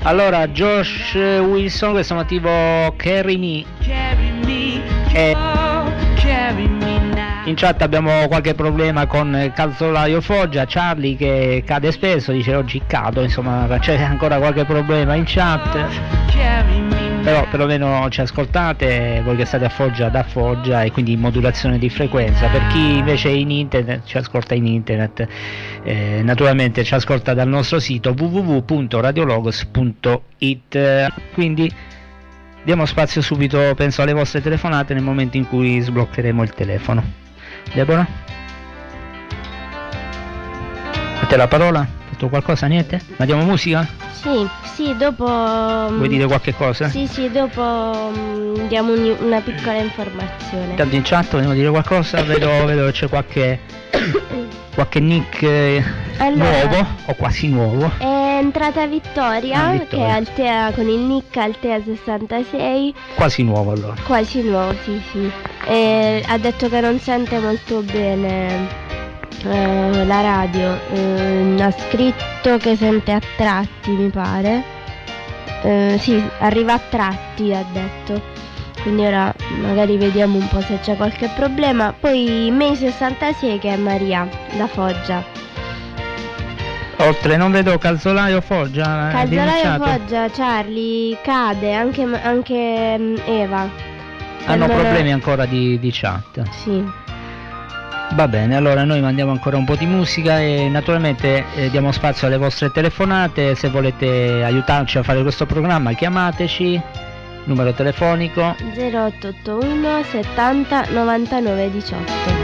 Allora, Josh Wilson, questo motivo Carry Me. In chat abbiamo qualche problema con Calzolaio Foggia, Charlie che cade spesso, dice oggi cado, insomma c'è ancora qualche problema in chat, però perlomeno ci ascoltate, voi che state a Foggia da Foggia e quindi in modulazione di frequenza. Per chi invece è in internet, ci ascolta in internet, naturalmente ci ascolta dal nostro sito www.radiologos.it. Quindi diamo spazio subito, penso, alle vostre telefonate nel momento in cui sbloccheremo il telefono. Deborah? A te la parola? Hai detto qualcosa? Niente? Mandiamo musica? Sì, dopo... Vuoi dire qualche cosa? Sì, dopo diamo una piccola informazione. Intanto in chat vogliamo dire qualcosa? Vedo che c'è qualche nick nuovo, o quasi nuovo. È entrata Vittoria, che è Altea, con il nick Altea66. Quasi nuovo allora. Quasi nuovo, sì. E ha detto che non sente molto bene la radio, ha scritto che sente a tratti, mi pare. Sì, arriva a tratti, ha detto. Quindi ora magari vediamo un po' se c'è qualche problema. Poi May 66, che è Maria da Foggia. Oltre non vedo Calzolaio Foggia. Calzolaio Foggia, Charlie, cade, anche Eva. Hanno problemi ancora di chat. Sì. Va bene, allora noi mandiamo ancora un po' di musica e naturalmente diamo spazio alle vostre telefonate. Se volete aiutarci a fare questo programma chiamateci, numero telefonico 0881 70 99 18.